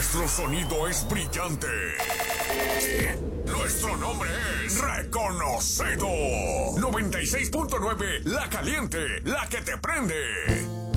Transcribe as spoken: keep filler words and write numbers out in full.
Nuestro sonido es brillante. Nuestro nombre es reconocido. noventa y seis punto nueve, La Caliente, la que te prende.